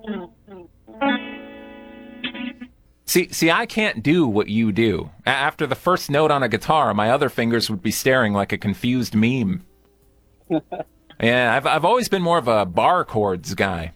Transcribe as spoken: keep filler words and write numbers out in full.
See, see, I can't do what you do. A- After the first note on a guitar, my other fingers would be staring like a confused meme. Yeah, I've I've always been more of a bar chords guy.